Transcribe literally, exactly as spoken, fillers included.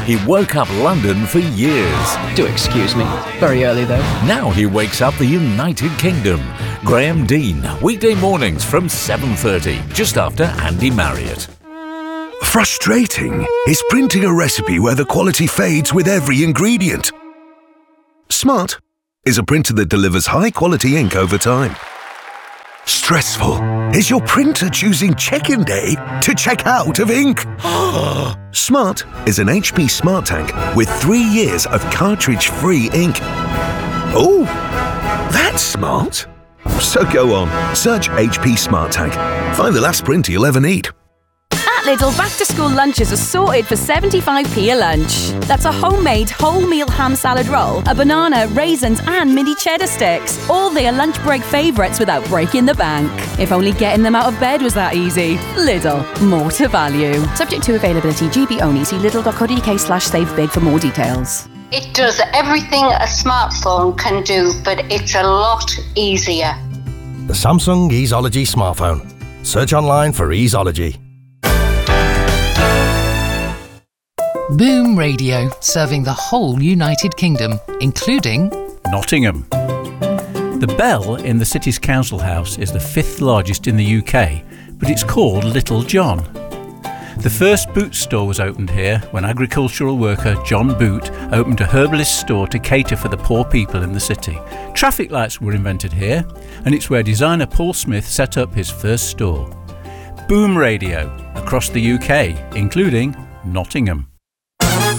He woke up London for years. Do excuse me. Very early, though. Now he wakes up the United Kingdom. Graham Dean, weekday mornings from seven thirty, just after Andy Marriott. Frustrating is printing a recipe where the quality fades with every ingredient. Smart is a printer that delivers high-quality ink over time. Stressful is your printer choosing check-in day to check out of ink. Smart is an H P Smart Tank with three years of cartridge-free ink. Oh, that's smart. So go on, search H P Smart Tank. Find the last printer you'll ever need. At Lidl, back-to-school lunches are sorted for seventy-five p a lunch. That's a homemade wholemeal ham salad roll, a banana, raisins and mini cheddar sticks. All their lunch break favourites without breaking the bank. If only getting them out of bed was that easy. Lidl, more to value. Subject to availability, G B only. See lidl.co.uk slash save big for more details. It does everything a smartphone can do, but it's a lot easier. The Samsung Easeology smartphone. Search online for Easeology. Boom Radio, serving the whole United Kingdom, including Nottingham. The Bell in the city's council house is the fifth largest in the U K, but it's called Little John. The first Boots store was opened here when agricultural worker John Boot opened a herbalist store to cater for the poor people in the city. Traffic lights were invented here, and it's where designer Paul Smith set up his first store. Boom Radio, across the U K, including Nottingham.